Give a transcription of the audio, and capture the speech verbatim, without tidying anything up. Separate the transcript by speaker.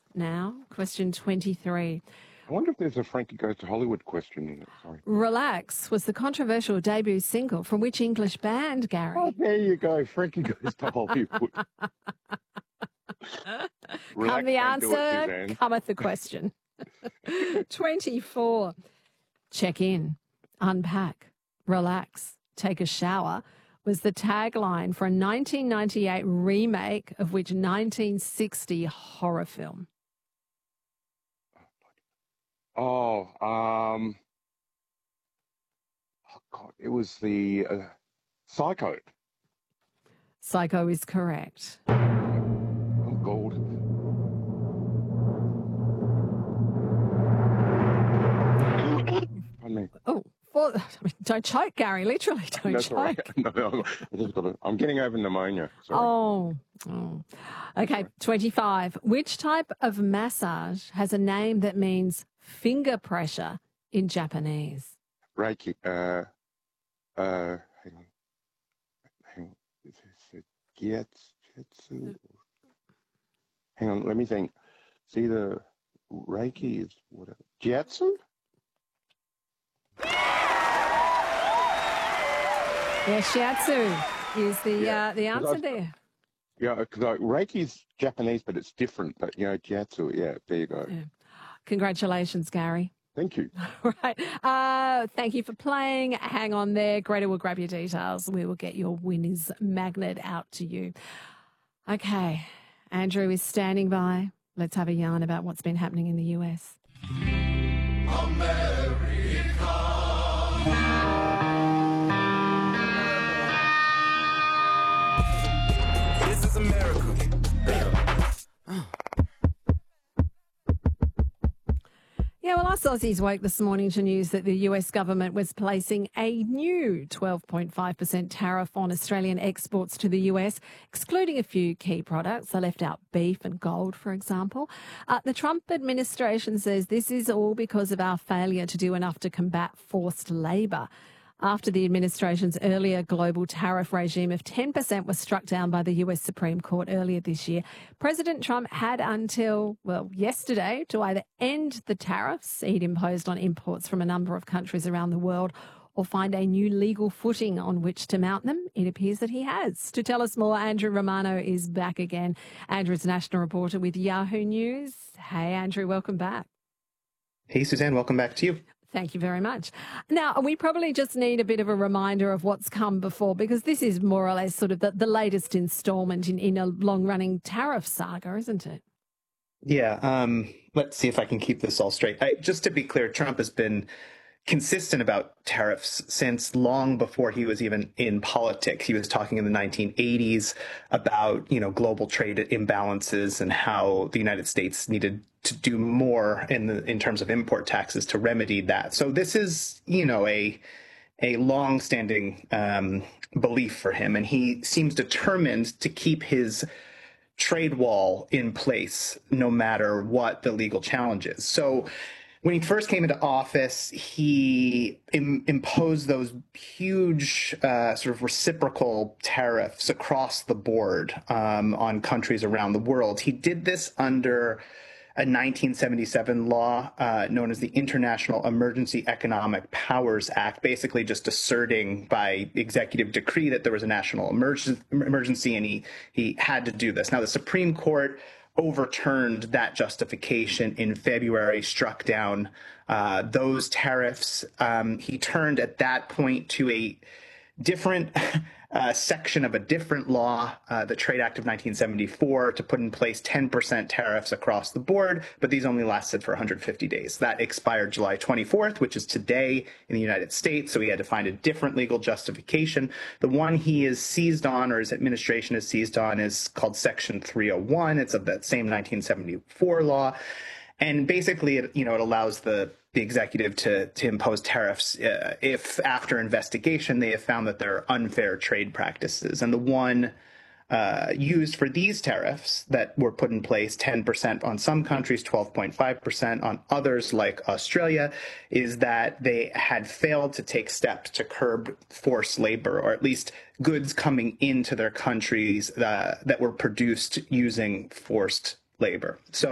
Speaker 1: now. Question twenty-three.
Speaker 2: I wonder if there's a Frankie Goes to Hollywood question in it. Sorry.
Speaker 1: Relax was the controversial debut single from which English band, Gary?
Speaker 2: Oh, there you go. Frankie Goes to Hollywood.
Speaker 1: Come the answer, cometh the question. twenty-four. Check in, unpack, relax, take a shower was the tagline for a nineteen ninety-eight remake of which nineteen sixty horror film?
Speaker 2: Oh, um, oh God, it was the uh, Psycho.
Speaker 1: Psycho is correct.
Speaker 2: Oh, gold. Pardon me.
Speaker 1: Oh, for, don't choke, Gary. Literally, don't
Speaker 2: That's
Speaker 1: choke.
Speaker 2: all right. No, no, I just got to, I'm getting over pneumonia. Sorry.
Speaker 1: Oh, oh. Okay, twenty-five. Which type of massage has a name that means finger pressure in Japanese?
Speaker 2: Reiki. Uh, uh, hang on. Hang on. Is it Gyatsu? Hang on, let me think. It's either Reiki is whatever. Gyatsu?
Speaker 1: Yeah, shiatsu is the
Speaker 2: Yeah,
Speaker 1: uh, the
Speaker 2: 'cause
Speaker 1: answer
Speaker 2: I-
Speaker 1: there.
Speaker 2: Yeah, because like, Reiki's Japanese, but it's different. But, you know, Gyatsu, yeah, there you go.
Speaker 1: Yeah. Congratulations, Gary.
Speaker 2: Thank you.
Speaker 1: Right. Uh, thank you for playing. Hang on there. Greta will grab your details. We will get your winners magnet out to you. Okay. Andrew is standing by. Let's have a yarn about what's been happening in the U S.
Speaker 3: This is America.
Speaker 1: Yeah, well, us Aussies woke this morning to news that the U S government was placing a new twelve point five percent tariff on Australian exports to the U S, excluding a few key products. They left out beef and gold, for example. Uh, the Trump administration says this is all because of our failure to do enough to combat forced labour. After the administration's earlier global tariff regime of ten percent was struck down by the U S Supreme Court earlier this year, President Trump had until, well, yesterday to either end the tariffs he'd imposed on imports from a number of countries around the world or find a new legal footing on which to mount them. It appears that he has. To tell us more, Andrew Romano is back again. Andrew's national reporter with Yahoo News. Hey, Andrew, welcome back.
Speaker 4: Hey, Suzanne, welcome back to you.
Speaker 1: Thank you very much. Now, we probably just need a bit of a reminder of what's come before, because this is more or less sort of the, the latest instalment in, in a long-running tariff saga, isn't it?
Speaker 4: Yeah, um, let's see if I can keep this all straight. I, just to be clear, Trump has been consistent about tariffs since long before he was even in politics. He was talking in the nineteen eighties about, you know, global trade imbalances and how the United States needed to do more in the in terms of import taxes to remedy that. So this is, you know, a a long-standing um, belief for him, and he seems determined to keep his trade wall in place no matter what the legal challenge is. So when he first came into office, he im- imposed those huge uh, sort of reciprocal tariffs across the board um, on countries around the world. He did this under a nineteen seventy-seven law uh, known as the International Emergency Economic Powers Act, basically just asserting by executive decree that there was a national emerg- emergency and he, he had to do this. Now, the Supreme Court overturned that justification in February, struck down uh, those tariffs. Um, he turned at that point to a different uh, section of a different law, uh, the Trade Act of nineteen seventy-four, to put in place ten percent tariffs across the board, but these only lasted for one hundred fifty days. That expired July twenty-fourth, which is today in the United States, so he had to find a different legal justification. The one he is seized on, or his administration is seized on, is called Section three oh one. It's of that same nineteen seventy-four law. And basically, it, you know, it allows the, the executive to, to impose tariffs uh, if, after investigation, they have found that there are unfair trade practices. And the one uh, used for these tariffs that were put in place, ten percent on some countries, twelve point five percent on others like Australia, is that they had failed to take steps to curb forced labor, or at least goods coming into their countries uh, that were produced using forced labor. So